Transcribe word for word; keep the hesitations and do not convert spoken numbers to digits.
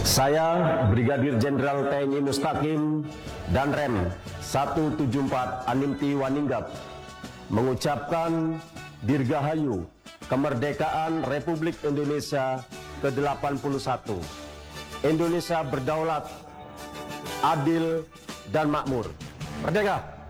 Saya, Brigadir Jenderal T N I Mustaqim dan Rem seratus tujuh puluh empat Animti Waninggap, mengucapkan Dirgahayu Kemerdekaan Republik Indonesia ke delapan puluh satu. Indonesia berdaulat, adil, dan makmur. Merdeka!